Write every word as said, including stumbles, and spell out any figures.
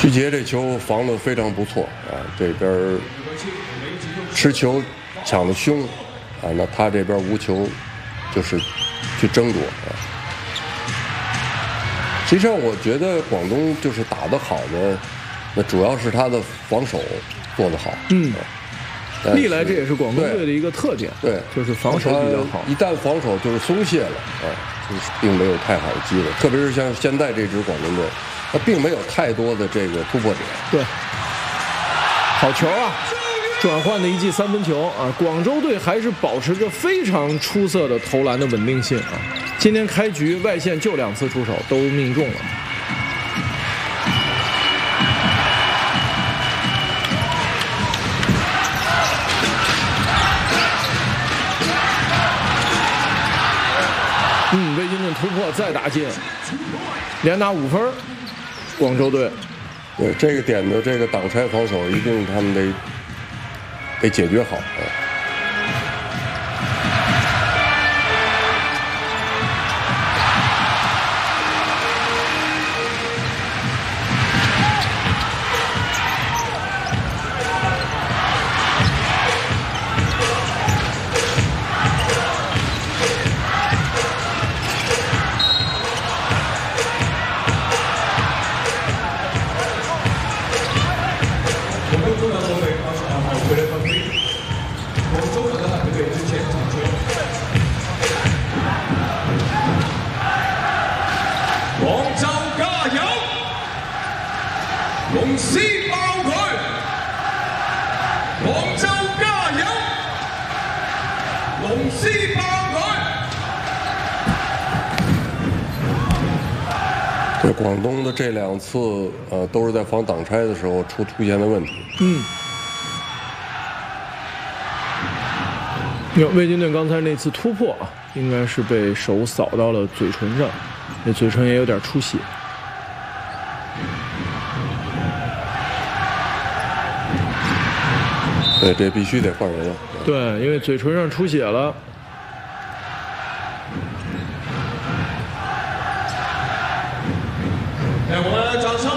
徐杰这球防得非常不错啊，这边持球抢得凶啊，那他这边无球就是去争夺啊。实际上，我觉得广东就是打得好的，那主要是他的防守做得好。 嗯， 啊、 历来这也是广东队的一个特点， 对， 就是防守比较好。 一旦防守就是松懈了啊，就是并没有太好的机会，特别是像现在这支广东队。他并没有太多的这个突破点。 对，好球啊！转换的一记三分球啊！广州队还是保持着非常出色的投篮的稳定性啊！今天开局外线就两次出手都命中了。嗯，魏金顿突破再打进，连拿五分。广州队， 对这个点的这个挡拆防守，一定他们得得解决好啊。 龍獅爆佢，廣州加油！龍獅爆佢。 这廣東的這兩次，呃，都是在防擋拆的時候出出現的問題。 嗯。魏金頓剛才那次突破啊，應該是被手掃到了嘴唇上，那嘴唇也有點出血。 对，这必須得換人了。 對，因為嘴唇上出血了。 來，我們掌聲。